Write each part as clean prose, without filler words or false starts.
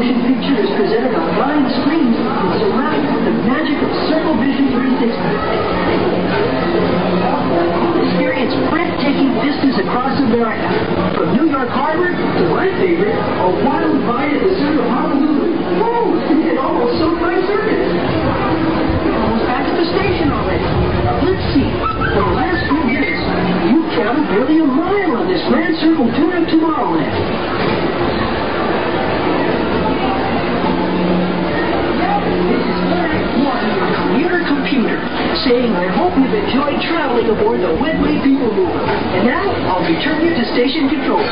motion picture is presented on 9 screens and surrounded with the magic of Circle Vision 360. Experience breathtaking vistas across America, from New York Harbor to my favorite, a wild ride at the center of Honolulu. Whoa, it almost soaked my circuit. Almost back at the station already. Let's see, for the last few minutes, you've traveled nearly a mile on this Grand Circle Tune-Up Tomorrowland. Your computer saying, I hope you've enjoyed traveling aboard the Wedway People Mover. And now, I'll return you to station control.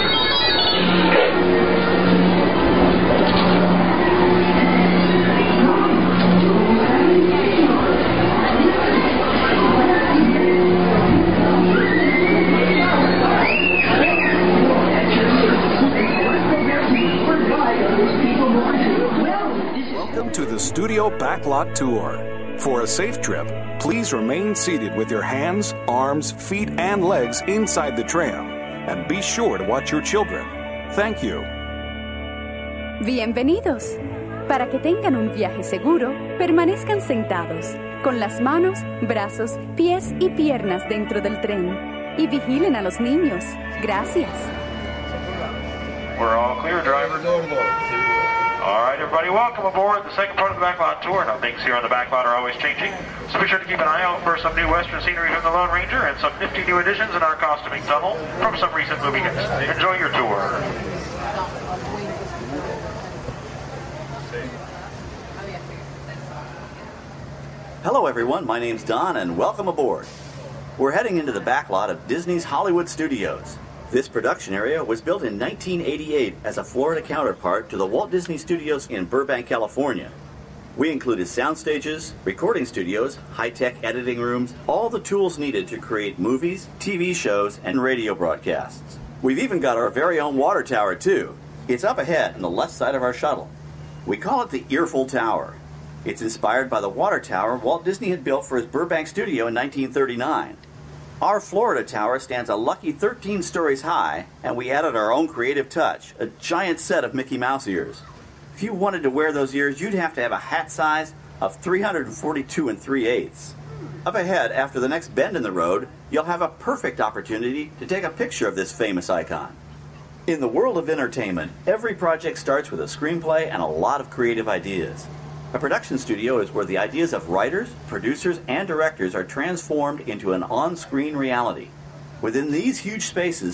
Welcome to the Studio Backlot Tour. For a safe trip, please remain seated with your hands, arms, feet, and legs inside the tram. And be sure to watch your children. Thank you. Bienvenidos. Para que tengan un viaje seguro, permanezcan sentados, con las manos, brazos, pies y piernas dentro del tren. Y vigilen a los niños. Gracias. We're all clear, driver. All right, everybody, welcome aboard the second part of the Backlot Tour. Now, things here on the Backlot are always changing, so be sure to keep an eye out for some new Western scenery from the Lone Ranger and some nifty new additions in our costuming tunnel from some recent movie hits. Enjoy your tour. Hello, everyone. My name's Don, and welcome aboard. We're heading into the backlot of Disney's Hollywood Studios. This production area was built in 1988 as a Florida counterpart to the Walt Disney Studios in Burbank, California. We included sound stages, recording studios, high-tech editing rooms, all the tools needed to create movies, TV shows, and radio broadcasts. We've even got our very own water tower, too. It's up ahead on the left side of our shuttle. We call it the Earful Tower. It's inspired by the water tower Walt Disney had built for his Burbank studio in 1939. Our Florida tower stands a lucky 13 stories high, and we added our own creative touch, a giant set of Mickey Mouse ears. If you wanted to wear those ears, you'd have to have a hat size of 342 3/8. Up ahead, after the next bend in the road, you'll have a perfect opportunity to take a picture of this famous icon. In the world of entertainment, every project starts with a screenplay and a lot of creative ideas. A production studio is where the ideas of writers, producers, and directors are transformed into an on-screen reality. Within these huge spaces,